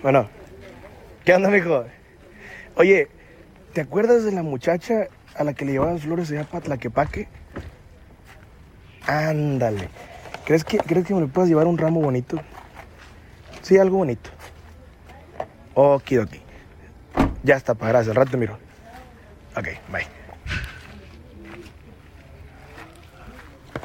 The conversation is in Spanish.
Bueno, ¿qué onda, mijo? Oye, ¿te acuerdas de la muchacha a la que le llevaban flores allá para Tlaquepaque? Ándale. ¿Crees que me le puedas llevar un ramo bonito? Sí, algo bonito. Okidoki. Ya está, para gracias. Al rato te miro. Ok, bye.